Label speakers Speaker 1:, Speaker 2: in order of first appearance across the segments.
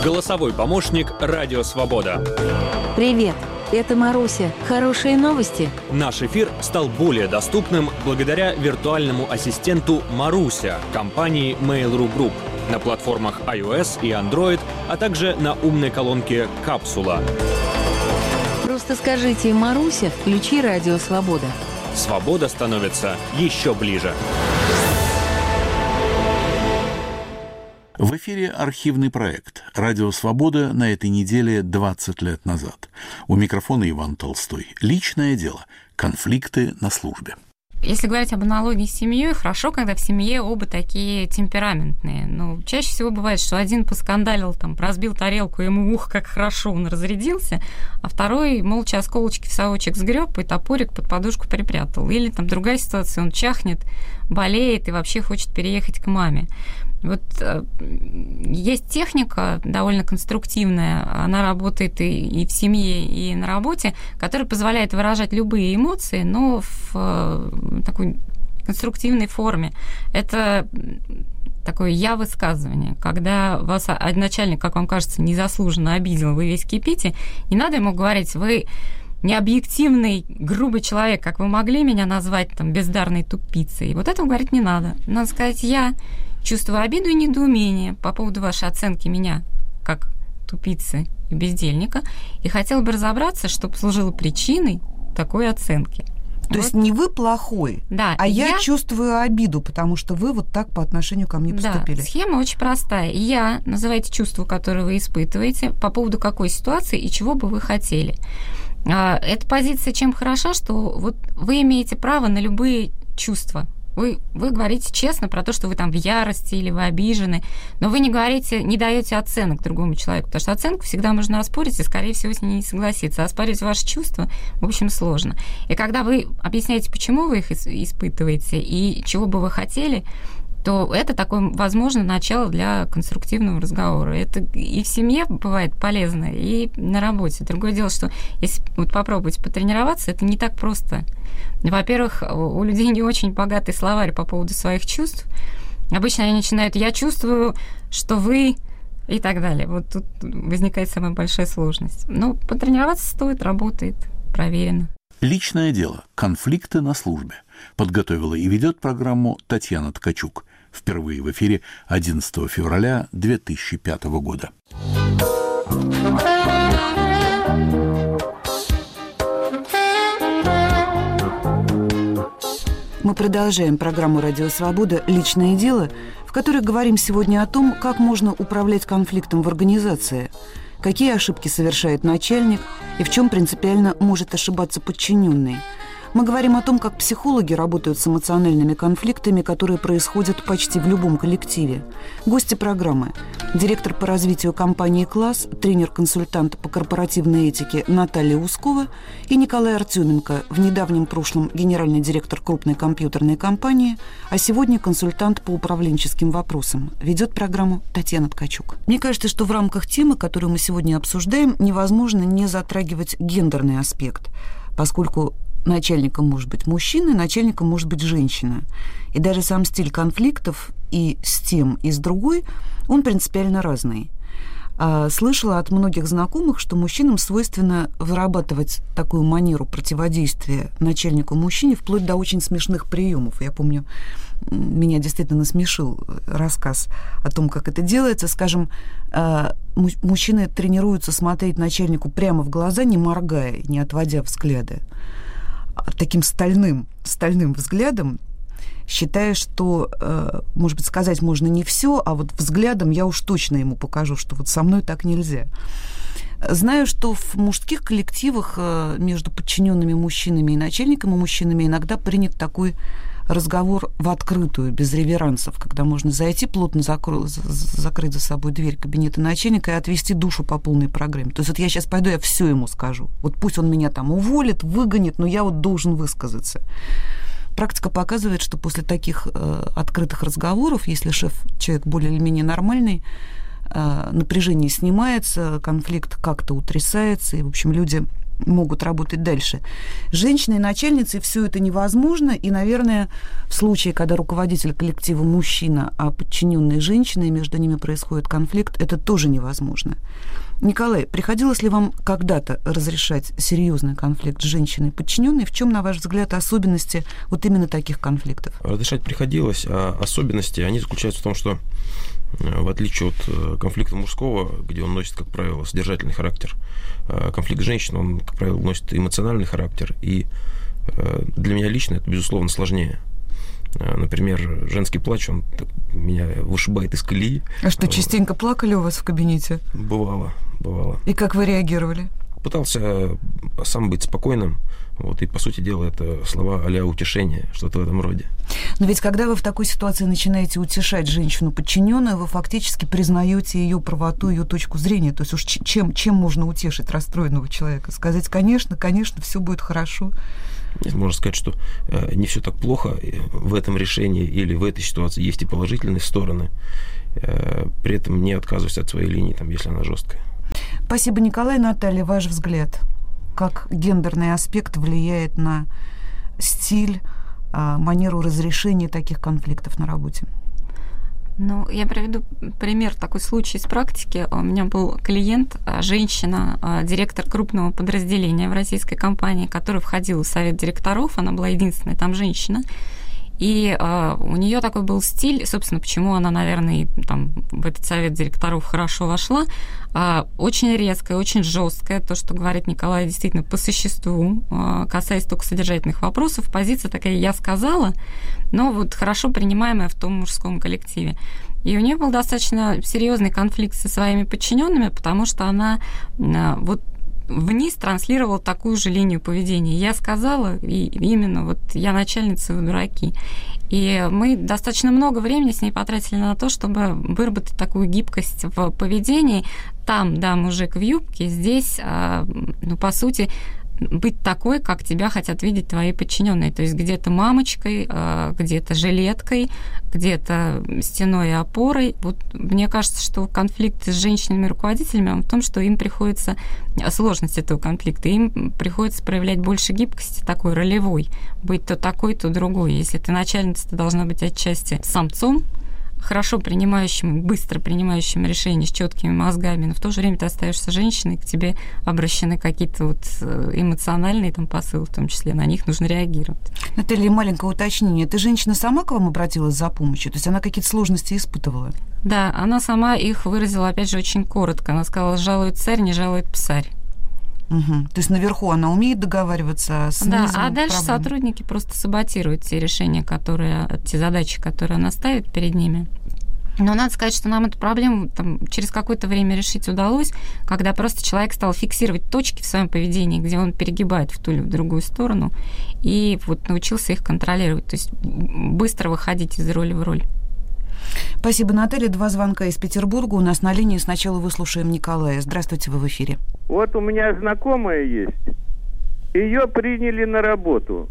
Speaker 1: Голосовой помощник «Радио Свобода».
Speaker 2: Привет, это Маруся. Хорошие новости?
Speaker 1: Наш эфир стал более доступным благодаря виртуальному ассистенту «Маруся» компании Mail.ru Group на платформах iOS и Android, а также на умной колонке «Капсула».
Speaker 2: Просто скажите «Маруся, включи Радио Свобода».
Speaker 1: Свобода становится еще ближе.
Speaker 3: В эфире архивный проект «Радио Свобода» на этой неделе 20 лет назад. У микрофона Иван Толстой. Личное дело. Конфликты на службе.
Speaker 4: Если говорить об аналогии с семьей, хорошо, когда в семье оба такие темпераментные. Но чаще всего бывает, что один поскандалил, разбил тарелку, ему как хорошо, он разрядился, а второй молча осколочки в совочек сгреб и топорик под подушку припрятал. Или другая ситуация, он чахнет, болеет и вообще хочет переехать к маме. Вот есть техника довольно конструктивная, она работает и в семье, и на работе, которая позволяет выражать любые эмоции, но в такой конструктивной форме. Это такое «я-высказывание». Когда вас начальник, как вам кажется, незаслуженно обидел, вы весь кипите, не надо ему говорить: вы необъективный, грубый человек, как вы могли меня назвать бездарной тупицей. Вот этого говорить не надо. Надо сказать: я чувствую обиду и недоумение по поводу вашей оценки меня как тупицы и бездельника, и хотел бы разобраться, что послужило причиной такой оценки.
Speaker 5: То есть не вы плохой,
Speaker 4: да,
Speaker 5: а я чувствую обиду, потому что вы вот так по отношению ко мне поступили.
Speaker 4: Да, схема очень простая. Я, называйте чувство, которое вы испытываете, по поводу какой ситуации и чего бы вы хотели. Эта позиция чем хороша, что вот вы имеете право на любые чувства. Вы говорите честно про то, что вы в ярости или вы обижены, но вы не даете оценок другому человеку, потому что оценку всегда можно оспорить и, скорее всего, с ней не согласиться. А оспорить ваши чувства, в общем, сложно. И когда вы объясняете, почему вы их испытываете и чего бы вы хотели, то это такое, возможно, начало для конструктивного разговора. Это и в семье бывает полезно, и на работе. Другое дело, что если попробовать потренироваться, это не так просто. Во-первых, у людей не очень богатый словарь по поводу своих чувств. Обычно они начинают: я чувствую, что вы... и так далее. Вот тут возникает самая большая сложность. Но потренироваться стоит, работает, проверено.
Speaker 3: Личное дело. Конфликты на службе. Подготовила и ведет программу Татьяна Ткачук. Впервые в эфире 11 февраля 2005 года.
Speaker 5: Мы продолжаем программу «Радио Свобода. Личное дело», в которой говорим сегодня о том, как можно управлять конфликтом в организации, какие ошибки совершает начальник и в чем принципиально может ошибаться подчиненный. Мы говорим о том, как психологи работают с эмоциональными конфликтами, которые происходят почти в любом коллективе. Гости программы – директор по развитию компании «Класс», тренер-консультант по корпоративной этике Наталья Ускова и Николай Артеменко, в недавнем прошлом генеральный директор крупной компьютерной компании, а сегодня консультант по управленческим вопросам. Ведет программу Татьяна Ткачук. Мне кажется, что в рамках темы, которую мы сегодня обсуждаем, невозможно не затрагивать гендерный аспект, поскольку начальником может быть мужчина, начальником может быть женщина. И даже сам стиль конфликтов и с тем, и с другой, он принципиально разный. Слышала от многих знакомых, что мужчинам свойственно вырабатывать такую манеру противодействия начальнику-мужчине вплоть до очень смешных приемов. Я помню, меня действительно насмешил рассказ о том, как это делается. Скажем, мужчины тренируются смотреть начальнику прямо в глаза, не моргая, не отводя взгляда, таким стальным взглядом, считая, что, может быть, сказать можно не все, а вот взглядом я уж точно ему покажу, что вот со мной так нельзя. Знаю, что в мужских коллективах между подчиненными мужчинами и начальниками мужчинами иногда принят такой разговор в открытую, без реверансов, когда можно зайти, плотно закрыть за собой дверь кабинета начальника и отвести душу по полной программе. То есть вот я сейчас пойду, я все ему скажу. Вот пусть он меня уволит, выгонит, но я вот должен высказаться. Практика показывает, что после таких открытых разговоров, если человек более или менее нормальный, напряжение снимается, конфликт как-то утрясается, и, в общем, люди могут работать дальше. С женщиной-начальницей все это невозможно, и, наверное, в случае, когда руководитель коллектива мужчина, а подчиненные женщины, и между ними происходит конфликт, это тоже невозможно. Николай, приходилось ли вам когда-то разрешать серьезный конфликт с женщиной-подчиненной? В чем, на ваш взгляд, особенности вот именно таких конфликтов?
Speaker 6: Разрешать приходилось, а особенности, они заключаются в том, что в отличие от конфликта мужского, где он носит, как правило, содержательный характер, конфликт женщин, он, как правило, носит эмоциональный характер, и для меня лично это, безусловно, сложнее. Например, женский плач, он меня вышибает из колеи.
Speaker 5: А что, частенько плакали у вас в кабинете?
Speaker 6: Бывало.
Speaker 5: И как вы реагировали?
Speaker 6: Пытался сам быть спокойным, и, по сути дела, это слова а-ля утешение, что-то в этом роде.
Speaker 5: Но ведь когда вы в такой ситуации начинаете утешать женщину подчиненную, вы фактически признаете ее правоту, ее точку зрения. То есть уж чем можно утешить расстроенного человека? Сказать, конечно, все будет хорошо.
Speaker 6: Нет, можно сказать, что не все так плохо в этом решении или в этой ситуации. Есть и положительные стороны. При этом не отказываясь от своей линии, если она жесткая.
Speaker 5: Спасибо, Николай. Наталья, ваш взгляд? Как гендерный аспект влияет на стиль, манеру разрешения таких конфликтов на работе?
Speaker 4: Я приведу пример, такой случай из практики. У меня был клиент, женщина, директор крупного подразделения в российской компании, которая входила в совет директоров, она была единственная там женщина. И у нее такой был стиль, собственно, почему она, наверное, в этот совет директоров хорошо вошла, очень резкая, очень жесткая, то, что говорит Николай, действительно по существу, касаясь только содержательных вопросов, позиция такая «я сказала», но хорошо принимаемая в том мужском коллективе. И у нее был достаточно серьезный конфликт со своими подчиненными, потому что она вниз транслировала такую же линию поведения. Я сказала, и именно я начальница, вы дураки. И мы достаточно много времени с ней потратили на то, чтобы выработать такую гибкость в поведении. Там, да, мужик в юбке, здесь, по сути, быть такой, как тебя хотят видеть твои подчиненные. То есть где-то мамочкой, где-то жилеткой, где-то стеной и опорой. Мне кажется, что конфликт с женщинами-руководителями в том, что им приходится, сложность этого конфликта, им приходится проявлять больше гибкости, такой ролевой, быть то такой, то другой. Если ты начальница, ты должна быть отчасти самцом, хорошо принимающим, быстро принимающим решения с четкими мозгами, но в то же время ты остаешься женщиной, к тебе обращены какие-то эмоциональные посылы, в том числе, на них нужно реагировать.
Speaker 5: Наталья, маленькое уточнение. Ты женщина сама к вам обратилась за помощью? То есть она какие-то сложности испытывала?
Speaker 4: Да, она сама их выразила, опять же, очень коротко. Она сказала, жалует царь, не жалует псарь.
Speaker 5: Угу. То есть наверху она умеет договариваться, а снизу
Speaker 4: а дальше
Speaker 5: проблемы.
Speaker 4: Сотрудники просто саботируют те решения, те задачи, которые она ставит перед ними. Но надо сказать, что нам эту проблему через какое-то время решить удалось, когда просто человек стал фиксировать точки в своем поведении, где он перегибает в ту или в другую сторону, и научился их контролировать, то есть быстро выходить из роли в роль.
Speaker 5: Спасибо, Наталья. 2 звонка из Петербурга. У нас на линии. Сначала выслушаем Николая. Здравствуйте, вы в эфире.
Speaker 7: У меня знакомая есть. Ее приняли на работу.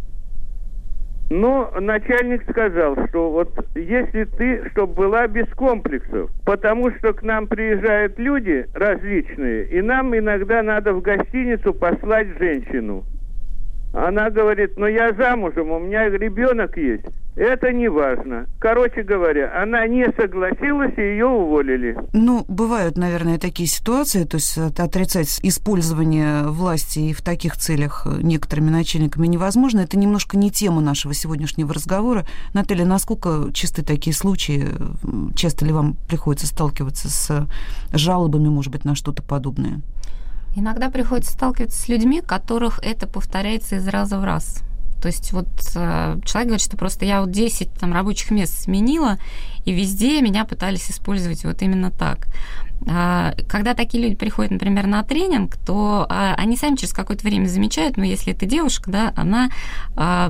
Speaker 7: Но начальник сказал, что если ты, чтобы была без комплексов, потому что к нам приезжают люди различные, и нам иногда надо в гостиницу послать женщину. Она говорит, я замужем, у меня ребенок есть. Это не важно. Короче говоря, она не согласилась, и ее уволили.
Speaker 5: Бывают, наверное, такие ситуации, то есть отрицать использование власти и в таких целях некоторыми начальниками невозможно. Это немножко не тема нашего сегодняшнего разговора. Наталья, насколько часты такие случаи? Часто ли вам приходится сталкиваться с жалобами, может быть, на что-то подобное?
Speaker 4: Иногда приходится сталкиваться с людьми, которых это повторяется из раза в раз. То есть человек говорит, что просто я 10 рабочих мест сменила, и везде меня пытались использовать именно так. Когда такие люди приходят, например, на тренинг, то они сами через какое-то время замечают, если это девушка, да, она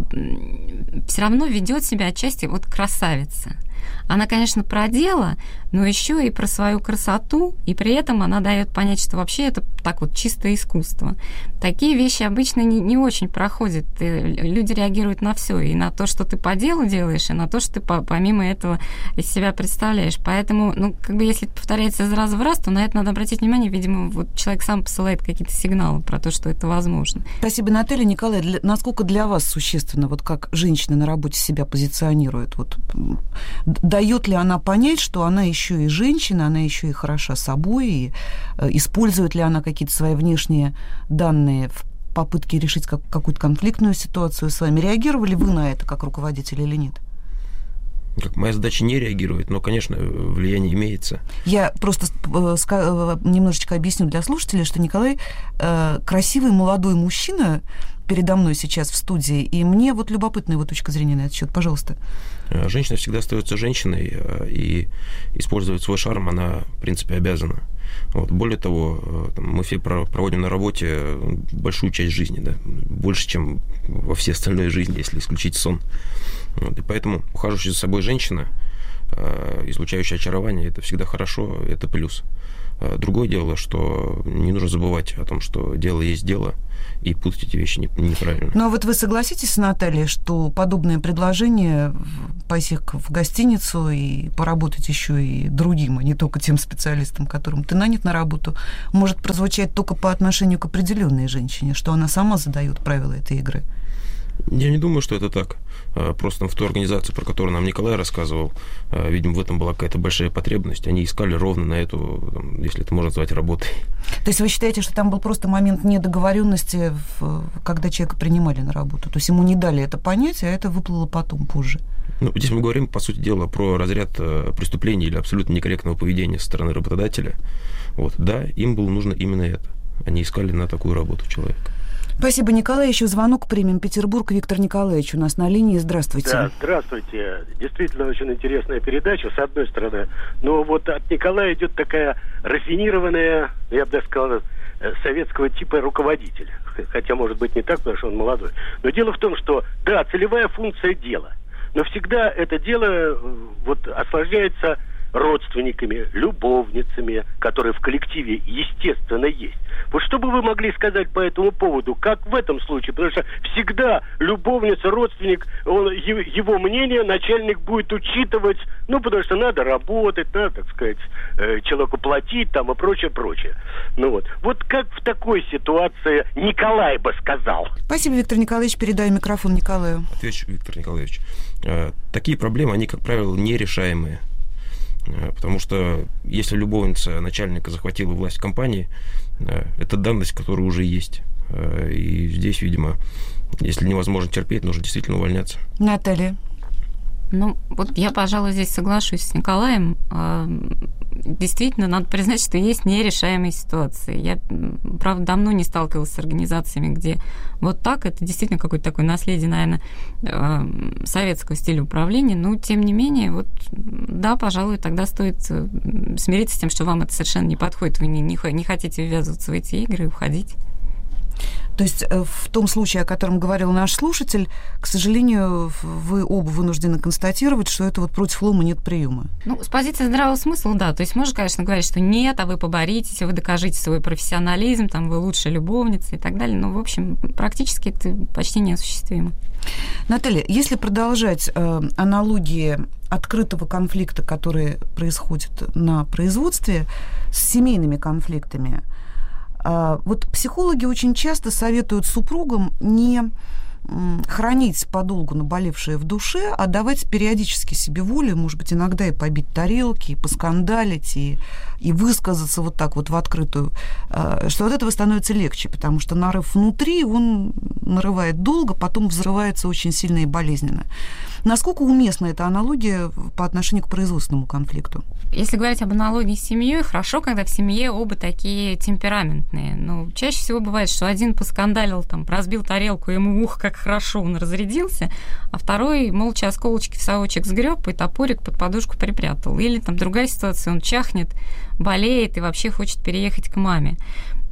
Speaker 4: все равно ведет себя отчасти красавица. Она, конечно, продела, но еще и про свою красоту, и при этом она дает понять, что вообще это так вот чистое искусство. Такие вещи обычно не очень проходят. Люди реагируют на все, и на то, что ты по делу делаешь, и на то, что ты помимо этого из себя представляешь. Поэтому, если это повторяется из раза в раз, то на это надо обратить внимание. Видимо, вот человек сам посылает какие-то сигналы про то, что это возможно.
Speaker 5: Спасибо, Наталья. Николай, насколько для вас существенно, вот как женщина на работе себя позиционирует? Вот, дает ли она понять, что она еще и женщина, она еще и хороша собой, и использует ли она какие-то свои внешние данные в попытке решить какую-то конфликтную ситуацию с вами? Реагировали вы на это как руководитель или нет?
Speaker 6: Моя задача не реагировать, но, конечно, влияние имеется.
Speaker 5: Я просто немножечко объясню для слушателей, что Николай красивый молодой мужчина передо мной сейчас в студии, и мне вот любопытна его точка зрения на этот счет. Пожалуйста.
Speaker 6: Женщина всегда остается женщиной, и использовать свой шарм она, в принципе, обязана. Вот. Более того, мы все проводим на работе большую часть жизни, да, больше, чем во всей остальной жизни, если исключить сон. Вот. И поэтому ухаживающая за собой женщина, излучающая очарование, это всегда хорошо, это плюс. Другое дело, что не нужно забывать о том, что дело есть дело, и путать эти вещи неправильно.
Speaker 5: Ну, а вот вы согласитесь с Натальей, что подобное предложение пойти в гостиницу и поработать еще и другим, а не только тем специалистам, которым ты нанят на работу, может прозвучать только по отношению к определенной женщине, что она сама задает правила этой игры?
Speaker 6: Я не думаю, что это так. Просто в той организации, про которую нам Николай рассказывал, видимо, в этом была какая-то большая потребность. Они искали ровно на эту, если это можно назвать, работой.
Speaker 5: То есть вы считаете, что там был просто момент недоговоренности, когда человека принимали на работу? То есть ему не дали это понять, а это выплыло потом, позже?
Speaker 6: Здесь мы говорим, по сути дела, про разряд преступлений или абсолютно некорректного поведения со стороны работодателя. Вот. Да, им было нужно именно это. Они искали на такую работу человека.
Speaker 5: Спасибо, Николай. Еще звонок примем. Петербург. Виктор Николаевич у нас на линии. Здравствуйте.
Speaker 8: Да, здравствуйте. Действительно, очень интересная передача, с одной стороны. Но вот от Николая идет такая рафинированная, я бы даже сказал, советского типа руководитель. Хотя, может быть, не так, потому что он молодой. Но дело в том, что, да, целевая функция дела. Но всегда это дело осложняется родственниками, любовницами, которые в коллективе, естественно, есть. Вот что бы вы могли сказать по этому поводу, как в этом случае? Потому что всегда любовница, родственник, его мнение начальник будет учитывать, потому что надо работать, надо, так сказать, человеку платить там и прочее, прочее. Вот как в такой ситуации Николай бы сказал?
Speaker 5: Спасибо, Виктор Николаевич. Передаю микрофон Николаю.
Speaker 6: Отвечу, Виктор Николаевич. Такие проблемы, они, как правило, нерешаемые. Потому что если любовница начальника захватила власть в компании, это данность, которая уже есть. И здесь, видимо, если невозможно терпеть, нужно действительно увольняться.
Speaker 5: Наталья.
Speaker 4: Я, пожалуй, здесь соглашусь с Николаем. Действительно, надо признать, что есть нерешаемые ситуации. Я, правда, давно не сталкивалась с организациями, где вот так. Это действительно какое-то такое наследие, наверное, советского стиля управления. Но, тем не менее, да, пожалуй, тогда стоит смириться с тем, что вам это совершенно не подходит. Вы не хотите ввязываться в эти игры и уходить.
Speaker 5: То есть в том случае, о котором говорил наш слушатель, к сожалению, вы оба вынуждены констатировать, что это против лома нет приема.
Speaker 4: С позиции здравого смысла, да. То есть можно, конечно, говорить, что нет, а вы поборитесь, вы докажите свой профессионализм, вы лучшая любовница и так далее. Но, в общем, практически это почти неосуществимо.
Speaker 5: Наталья, если продолжать аналогии открытого конфликта, который происходит на производстве, с семейными конфликтами, психологи очень часто советуют супругам не хранить подолгу наболевшее в душе, а давать периодически себе волю, может быть, иногда и побить тарелки, и поскандалить, и высказаться в открытую, что от этого становится легче, потому что нарыв внутри, он нарывает долго, потом взрывается очень сильно и болезненно. Насколько уместна эта аналогия по отношению к производственному конфликту?
Speaker 4: Если говорить об аналогии с семьей, хорошо, когда в семье оба такие темпераментные. Но чаще всего бывает, что один поскандалил, разбил тарелку, ему как хорошо он разрядился, а второй молча осколочки в совочек сгреб и топорик под подушку припрятал. Или другая ситуация, он чахнет, болеет и вообще хочет переехать к маме.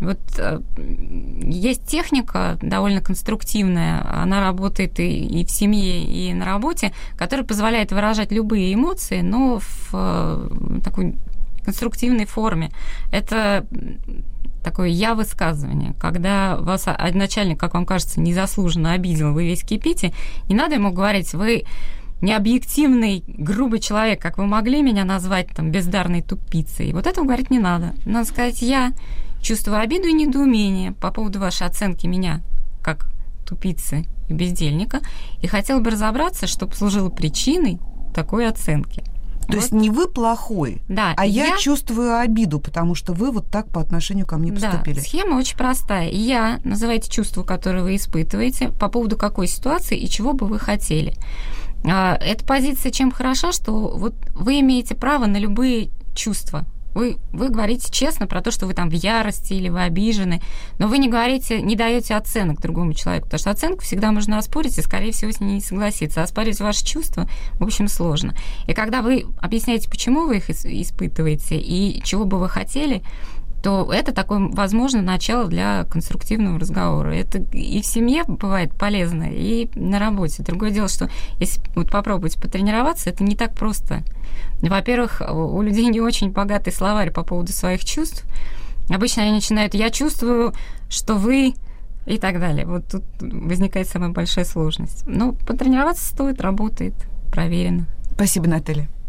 Speaker 4: Вот есть техника довольно конструктивная, она работает и в семье, и на работе, которая позволяет выражать любые эмоции, но в такой конструктивной форме. Это такое «я-высказывание». Когда вас начальник, как вам кажется, незаслуженно обидел, вы весь кипите, не надо ему говорить: вы необъективный, грубый человек, как вы могли меня назвать там бездарной тупицей. Вот этого говорить не надо. Надо сказать: я чувствую обиду и недоумение по поводу вашей оценки меня как тупицы и бездельника, и хотела бы разобраться, что послужило причиной такой оценки.
Speaker 5: То есть не вы плохой,
Speaker 4: да,
Speaker 5: а я чувствую обиду, потому что вы вот так по отношению ко мне поступили.
Speaker 4: Да, схема очень простая. Я, называйте чувство, которое вы испытываете, по поводу какой ситуации и чего бы вы хотели. Эта позиция чем хороша, что вот вы имеете право на любые чувства. Вы говорите честно про то, что вы там в ярости или вы обижены, но вы не говорите, не даете оценок другому человеку, потому что оценку всегда можно оспорить и, скорее всего, с ней не согласиться. А оспорить ваши чувства, в общем, сложно. И когда вы объясняете, почему вы их испытываете и чего бы вы хотели, то это такое, возможно, начало для конструктивного разговора. Это и в семье бывает полезно, и на работе. Другое дело, что если вот попробовать потренироваться, это не так просто. Во-первых, у людей не очень богатый словарь по поводу своих чувств. Обычно они начинают: я чувствую, что вы... и так далее. Вот тут возникает самая большая сложность. Но потренироваться стоит, работает, проверено.
Speaker 5: Спасибо, Наталья.